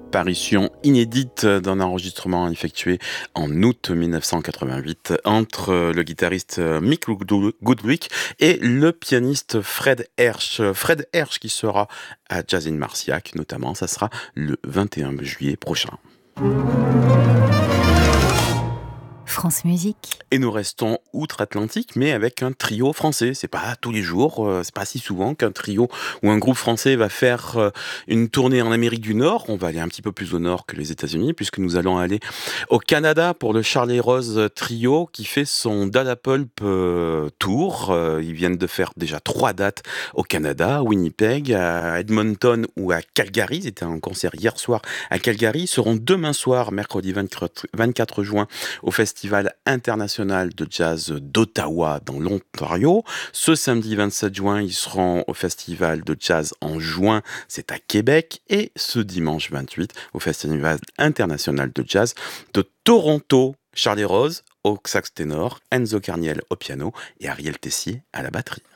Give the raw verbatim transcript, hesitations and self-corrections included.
Parution inédite d'un enregistrement effectué en août mille neuf cent quatre-vingt-huit entre le guitariste Mick Goodrick et le pianiste Fred Hersch. Fred Hersch qui sera à Jazz in Marciac notamment, ça sera le vingt et un juillet prochain. France Musique. Et nous restons outre-Atlantique, mais avec un trio français. C'est pas tous les jours, euh, c'est pas si souvent qu'un trio ou un groupe français va faire euh, une tournée en Amérique du Nord. On va aller un petit peu plus au nord que les États-Unis, puisque nous allons aller au Canada pour le Charlie Rose Trio qui fait son Dada Pulp euh, Tour. Euh, ils viennent de faire déjà trois dates au Canada, à Winnipeg, à Edmonton ou à Calgary. C'était un concert hier soir à Calgary. Ils seront demain soir, mercredi vingt-quatre juin, au Festival international de jazz d'Ottawa dans l'Ontario. Ce samedi vingt-sept juin, ils seront au Festival de jazz en juin, c'est à Québec. Et ce dimanche vingt-huit, au Festival international de jazz de Toronto. Charlie Rose au sax ténor, Enzo Carniel au piano et Ariel Tessier à la batterie.